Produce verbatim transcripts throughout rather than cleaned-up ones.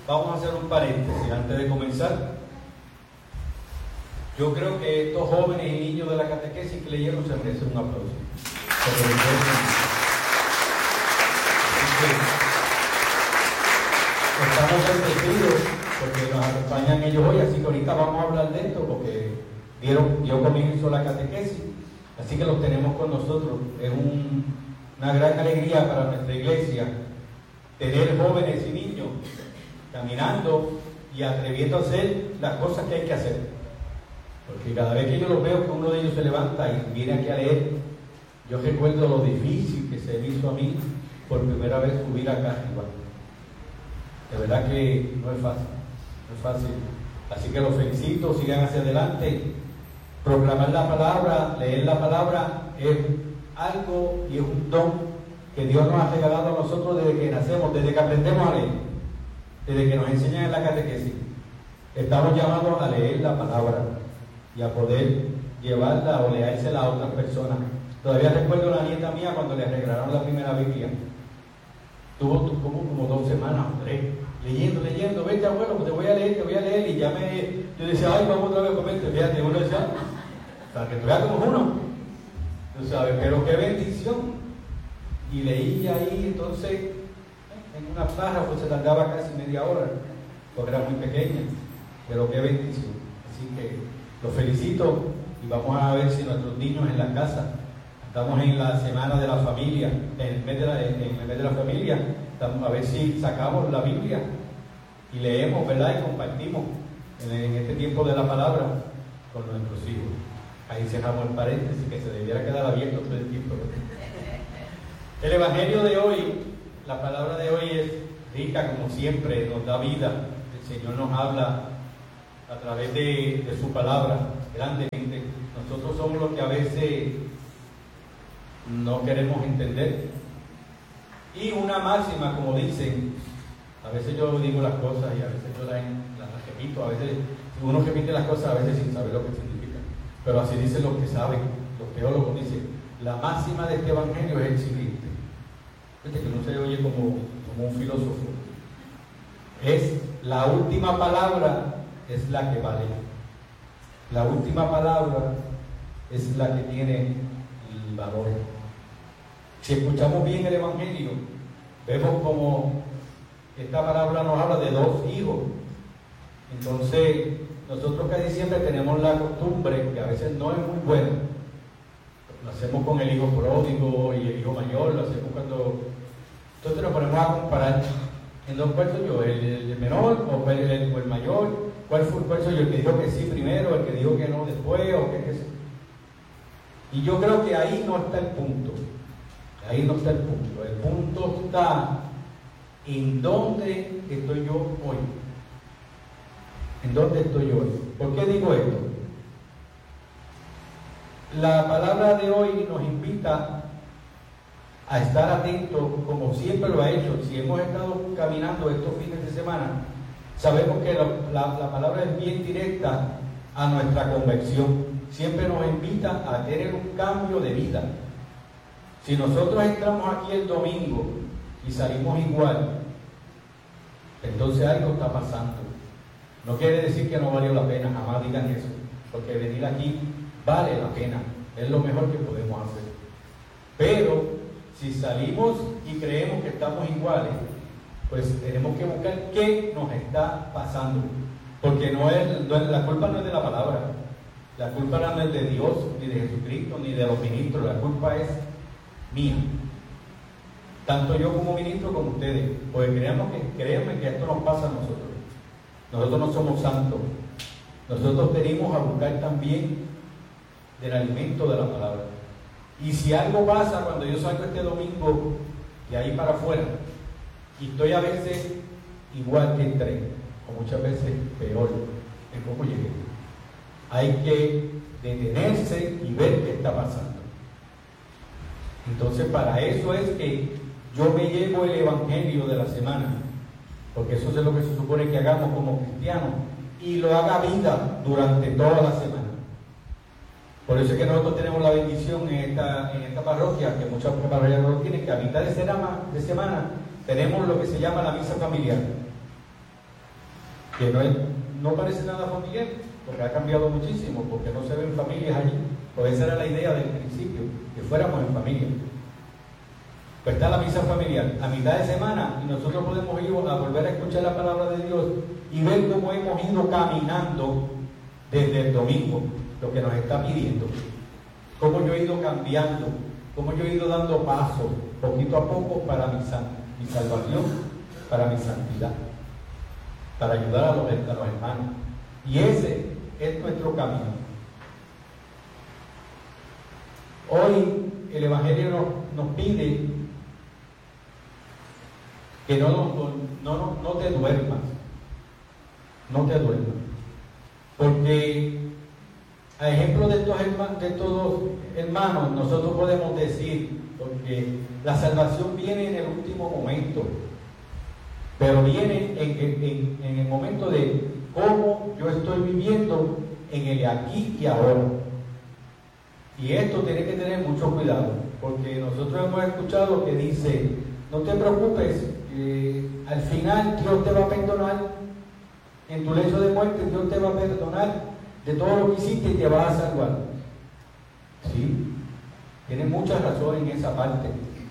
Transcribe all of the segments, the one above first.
Vamos a hacer un paréntesis antes de comenzar. Yo creo que estos jóvenes y niños de la catequesis que leyeron se merecen un aplauso. Estamos bendecidos porque nos acompañan ellos hoy, así que ahorita vamos a hablar de esto porque dieron, dio comienzo la catequesis, así que los tenemos con nosotros. Es un, una gran alegría para nuestra iglesia tener jóvenes y niños caminando y atreviendo a hacer las cosas que hay que hacer, porque cada vez que yo los veo que uno de ellos se levanta y viene aquí a leer, yo recuerdo lo difícil que se me hizo a mí por primera vez subir acá arriba. De verdad que no es fácil, no es fácil. Así que los felicito, sigan hacia adelante. Proclamar la palabra, leer la palabra es algo y es un don que Dios nos ha regalado a nosotros desde que nacemos, desde que aprendemos a leer, desde que nos enseñan en la catequesis. Estamos llamados a leer la palabra y a poder llevarla o leérsela a otras personas. Todavía recuerdo a la nieta mía cuando le regalaron la primera Biblia. Tuvo como, como dos semanas o tres, leyendo, leyendo, vete abuelo, pues te voy a leer, te voy a leer, y ya me, yo decía, ay, vamos otra vez a comer, fíjate, uno decía, para que tú veas como uno, tú sabes, pero qué bendición, y leía ahí, entonces, en una párrafo pues se tardaba casi media hora, porque era muy pequeña, pero qué bendición, así que los felicito, y vamos a ver si nuestros niños en la casa. Estamos en la semana de la familia, en el mes de la, en el mes de la familia, estamos a ver si sacamos la Biblia y leemos, ¿verdad? Y compartimos en, en este tiempo de la palabra con nuestros hijos. Ahí cerramos el paréntesis que se debiera quedar abierto todo el tiempo. El Evangelio de hoy, la palabra de hoy es rica como siempre, nos da vida. El Señor nos habla a través de, de su palabra grandemente. Nosotros somos los que a veces no queremos entender. Y una máxima, como dicen, a veces yo digo las cosas y a veces yo las, las repito, a veces uno repite las cosas a veces sin saber lo que significa, pero así dicen los que saben, los teólogos dicen, la máxima de este evangelio es el siguiente. Este que no se oye como, como un filósofo, es la última palabra es la que vale, la última palabra es la que tiene el valor. Si escuchamos bien el Evangelio, vemos como esta palabra nos habla de dos hijos. Entonces, nosotros casi siempre tenemos la costumbre, que a veces no es muy buena, lo hacemos con el hijo pródigo y el hijo mayor, lo hacemos cuando... Entonces nos ponemos a comparar en dos cuál soy yo, el, el menor o el, el, o el mayor, cuál, fue, cuál soy yo, el que dijo que sí primero, el que dijo que no después, o que, que... Y yo creo que ahí no está el punto. Ahí no está el punto. El punto está en dónde estoy yo hoy. ¿En dónde estoy yo hoy? ¿Por qué digo esto? La palabra de hoy nos invita a estar atentos, como siempre lo ha hecho. Si hemos estado caminando estos fines de semana, sabemos que la, la, la palabra es bien directa a nuestra conversión. Siempre nos invita a tener un cambio de vida. Si nosotros entramos aquí el domingo y salimos igual, entonces algo está pasando. No quiere decir que no valió la pena, jamás digan eso, porque venir aquí vale la pena, es lo mejor que podemos hacer. Pero si salimos y creemos que estamos iguales, pues tenemos que buscar qué nos está pasando, porque no es, no es, la culpa no es de la palabra, la culpa no es de Dios, ni de Jesucristo, ni de los ministros, la culpa es mía, tanto yo como ministro como ustedes, porque creemos que, créanme que esto nos pasa a nosotros. Nosotros no somos santos, nosotros venimos a buscar también del alimento de la palabra. Y si algo pasa cuando yo salgo este domingo de ahí para afuera y estoy a veces igual que entré, o muchas veces peor en cómo llegué, hay que detenerse y ver qué está pasando. Entonces, para eso es que yo me llevo el evangelio de la semana, porque eso es lo que se supone que hagamos como cristianos, y lo haga vida durante toda la semana. Por eso es que nosotros tenemos la bendición en esta, en esta parroquia, que muchas parroquias no lo tienen, que a mitad de semana, de semana tenemos lo que se llama la misa familiar. que no, es, no parece nada familiar, porque ha cambiado muchísimo, porque no se ven familias allí. Pues esa era la idea del principio, que fuéramos en familia. Pues está la misa familiar a mitad de semana y nosotros podemos ir a volver a escuchar la palabra de Dios y ver cómo hemos ido caminando desde el domingo, lo que nos está pidiendo, cómo yo he ido cambiando, cómo yo he ido dando pasos poquito a poco para mi, san, mi salvación, para mi santidad, para ayudar a los, a los hermanos. Y ese es nuestro camino. Hoy el Evangelio nos, nos pide que no, no, no, no te duermas, no te duermas, porque a ejemplo de estos, hermanos, de estos dos hermanos, nosotros podemos decir, porque la salvación viene en el último momento, pero viene en, en, en el momento de cómo yo estoy viviendo en el aquí y ahora. Y esto tiene que tener mucho cuidado, porque nosotros hemos escuchado que dice, no te preocupes, eh, al final Dios te va a perdonar, en tu lecho de muerte Dios te va a perdonar de todo lo que hiciste y te va a salvar. Sí, tiene mucha razón en esa parte.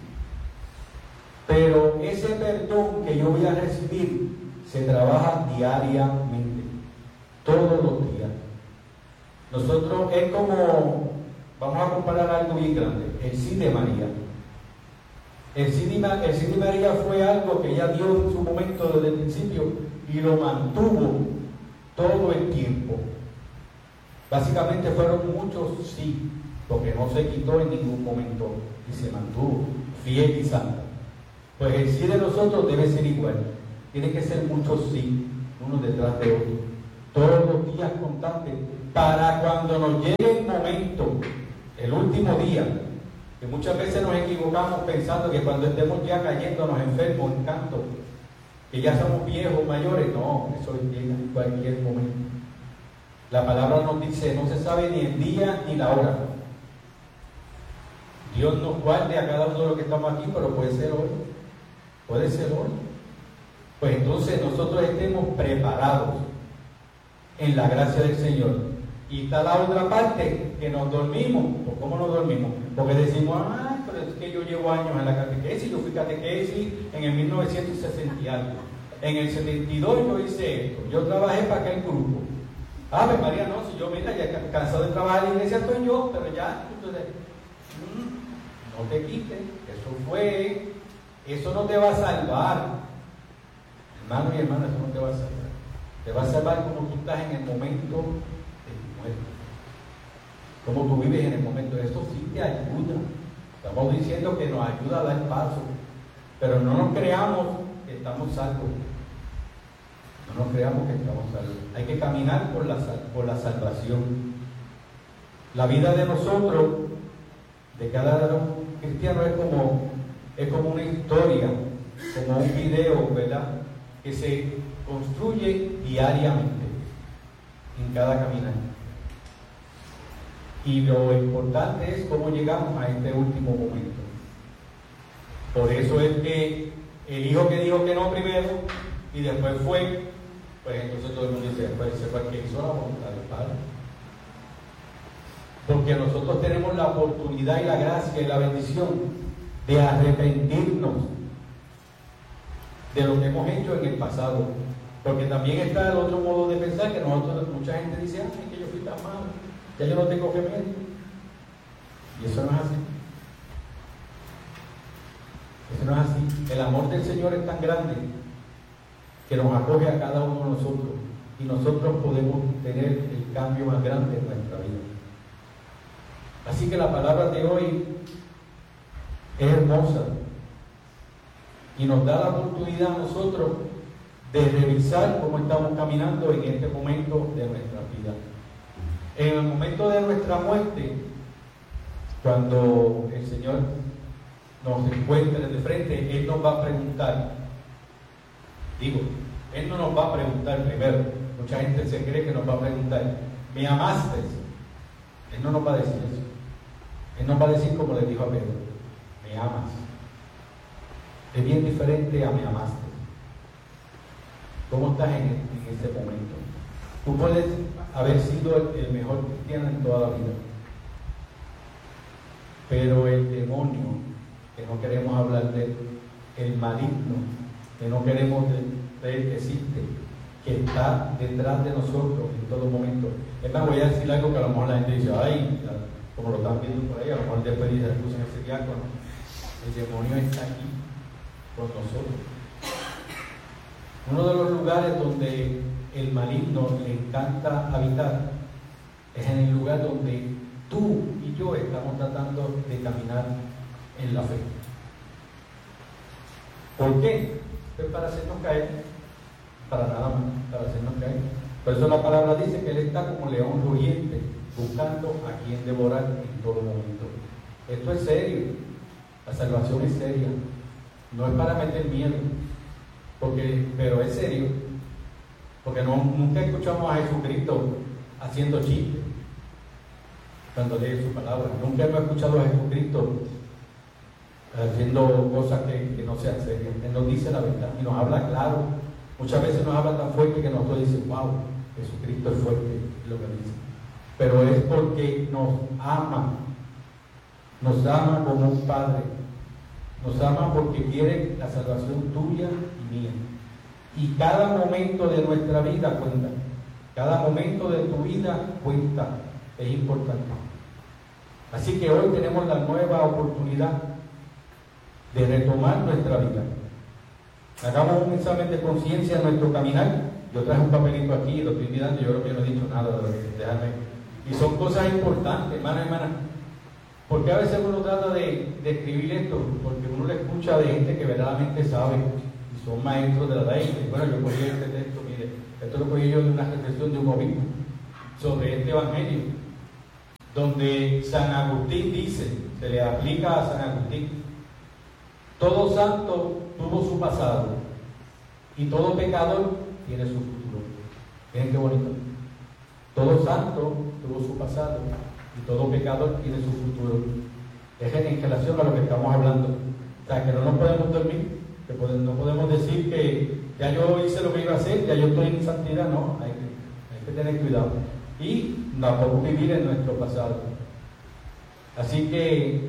Pero ese perdón que yo voy a recibir se trabaja diariamente, todos los días. Nosotros es como, vamos a comparar algo bien grande, el sí de María. El sí de, el sí de María fue algo que ella dio en su momento desde el principio y lo mantuvo todo el tiempo. Básicamente fueron muchos sí, porque no se quitó en ningún momento y se mantuvo fiel y santa. Pues el sí de nosotros debe ser igual, tiene que ser muchos sí, uno detrás de otro, todos los días constantes, para cuando nos llegue el momento, el último día, que muchas veces nos equivocamos pensando que cuando estemos ya cayéndonos enfermos en canto, que ya somos viejos, mayores. No, eso llega en cualquier momento. La palabra nos dice, no se sabe ni el día ni la hora. Dios nos guarde a cada uno de los que estamos aquí, pero puede ser hoy, puede ser hoy. Pues entonces nosotros estemos preparados en la gracia del Señor. Y está la otra parte, que nos dormimos. ¿Por cómo nos dormimos? Porque decimos, ah, pero es que yo llevo años en la catequesis, yo fui catequesis en el mil novecientos sesenta y algo. En el setenta y dos yo hice esto, yo trabajé para aquel grupo. Ah, pues María, no, si yo, mira, ya cansado de trabajar en la iglesia estoy yo, pero ya, entonces, mmm, no te quites, eso fue, eso no te va a salvar. Hermano y hermana, eso no te va a salvar. Te va a salvar como tú estás en el momento de tu muerte. Como tú vives en el momento. Eso sí te ayuda. Estamos diciendo que nos ayuda a dar paso. Pero no nos creamos que estamos salvos. No nos creamos que estamos salvos. Hay que caminar por la, por la salvación. La vida de nosotros, de cada cristiano, es como, es como una historia, como un video, ¿verdad? Que se construye diariamente en cada caminar. Y lo importante es cómo llegamos a este último momento. Por eso es que el hijo que dijo que no primero y después fue, pues entonces todo el mundo dice, pues ese fue el que hizo la voluntad del Padre. Porque nosotros tenemos la oportunidad y la gracia y la bendición de arrepentirnos de lo que hemos hecho en el pasado. Porque también está el otro modo de pensar, que nosotros, mucha gente dice, ay, que yo fui tan malo, ya yo no tengo remedio. Y eso no es así. Eso no es así. El amor del Señor es tan grande que nos acoge a cada uno de nosotros y nosotros podemos tener el cambio más grande en nuestra vida. Así que la palabra de hoy es hermosa y nos da la oportunidad a nosotros de revisar cómo estamos caminando en este momento de nuestra vida. En el momento de nuestra muerte, cuando el Señor nos encuentre de frente, Él nos va a preguntar, digo, Él no nos va a preguntar primero, mucha gente se cree que nos va a preguntar, ¿me amaste? Él no nos va a decir eso. Él nos va a decir como le dijo a Pedro, ¿me amas? Es bien diferente a me amaste. ¿Cómo estás en, en ese momento. Tú puedes haber sido el, el mejor cristiano en toda la vida, pero el demonio, que no queremos hablar de él, el maligno, que no queremos creer que existe, que está detrás de nosotros en todo momento. Es más, voy a decir algo que a lo mejor la gente dice, ay, como lo están viendo por ahí, a lo mejor después dice, escuchen ese diácono, el demonio está aquí con nosotros. Uno de los lugares donde el maligno le encanta habitar es en el lugar donde tú y yo estamos tratando de caminar en la fe. ¿Por qué? Pues para hacernos caer, para nada más, para hacernos caer. Por eso la palabra dice que él está como león rugiente, buscando a quien devorar en todo momento. Esto es serio, la salvación es seria, no es para meter miedo, porque, pero es serio, porque no, nunca escuchamos a Jesucristo haciendo chistes cuando lee su palabra, nunca hemos escuchado a Jesucristo haciendo cosas que, que no sean serias. Él nos dice la verdad y nos habla claro. Muchas veces nos habla tan fuerte que nosotros decimos, wow, Jesucristo es fuerte, es lo que dice. Pero es porque nos ama, nos ama como un padre, nos ama porque quiere la salvación tuya y mía. Y cada momento de nuestra vida cuenta, cada momento de tu vida cuenta, es importante. Así que hoy tenemos la nueva oportunidad de retomar nuestra vida. Hagamos un examen de conciencia en nuestro caminar. Yo traje un papelito aquí, lo estoy mirando, yo creo que no he dicho nada de lo que déjame. Y son cosas importantes, hermano y hermana. Porque a veces uno trata de, de escribir esto, porque uno le escucha de gente que verdaderamente sabe, y son maestros de la ley. Bueno, yo cogí este texto, mire, esto lo cogí yo de una reflexión de un obispo sobre este evangelio, donde San Agustín dice, se le aplica a San Agustín: todo santo tuvo su pasado y todo pecador tiene su futuro. Miren qué bonito. Todo santo tuvo su pasado y todo pecador tiene su futuro. Es en relación a lo que estamos hablando. O sea, que no nos podemos dormir, que no podemos decir que ya yo hice lo que iba a hacer, ya yo estoy en santidad. No, hay que, hay que tener cuidado. Y tampoco vivir en nuestro pasado. Así que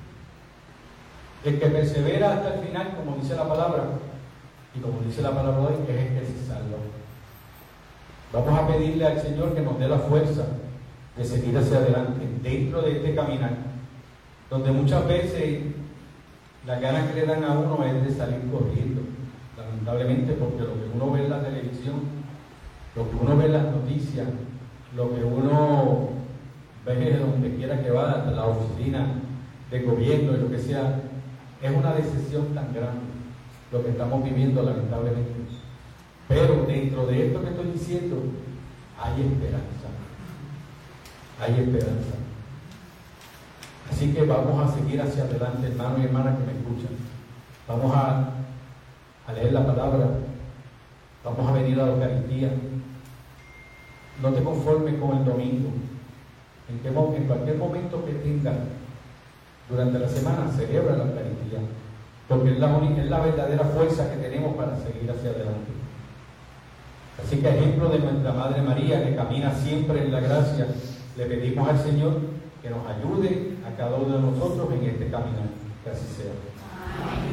el que persevera hasta el final, como dice la palabra, y como dice la palabra hoy, es el que se salva. Vamos a pedirle al Señor que nos dé la fuerza de seguir hacia adelante, dentro de este caminar, donde muchas veces las ganas que le dan a uno es de salir corriendo, lamentablemente, porque lo que uno ve en la televisión, lo que uno ve en las noticias, lo que uno ve donde quiera que va, hasta la oficina de gobierno y lo que sea, es una decepción tan grande lo que estamos viviendo, lamentablemente. Pero dentro de esto que estoy diciendo hay esperanza, hay esperanza. Así que vamos a seguir hacia adelante, hermanos y hermanas que me escuchan. Vamos a, a leer la palabra, vamos a venir a la Eucaristía. No te conformes con el domingo. En, que, en cualquier momento que tengas durante la semana, celebra la Eucaristía, porque es la, única, es la verdadera fuerza que tenemos para seguir hacia adelante. Así que, a ejemplo de nuestra Madre María, que camina siempre en la gracia, le pedimos al Señor que nos ayude a cada uno de nosotros en este caminar. Que así sea.